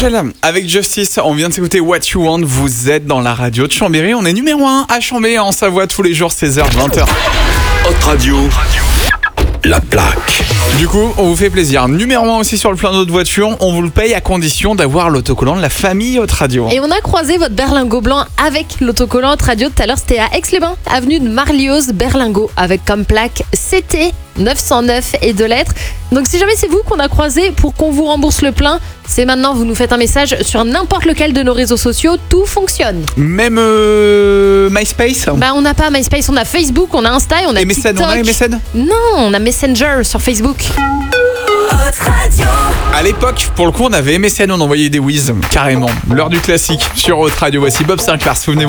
Angèle, avec Justice, on vient de s'écouter What You Want, vous êtes dans la radio de Chambéry, on est numéro 1 à Chambéry en Savoie tous les jours 16h, 20h. Haute Radio, la plaque. Du coup, on vous fait plaisir. Numéro 1 aussi sur le plein d'autres voitures, on vous le paye à condition d'avoir l'autocollant de la famille Haute Radio. Et on a croisé votre berlingot blanc avec l'autocollant Haute Radio tout à l'heure, c'était à Aix-les-Bains, avenue de Marlioz, berlingot, avec comme plaque CT 909 et 2 lettres. Donc si jamais c'est vous qu'on a croisé pour qu'on vous rembourse le plein, c'est maintenant, vous nous faites un message sur n'importe lequel de nos réseaux sociaux, tout fonctionne. Même MySpace. Bah on n'a pas MySpace, on a Facebook, on a Insta et on a MSN, TikTok. on a MSN. Non, on a Messenger sur Facebook. À l'époque, pour le coup, on avait MSN, on envoyait des whiz, carrément. L'heure du classique sur Haute Radio. Voici Bob Sinclair, souvenez-vous.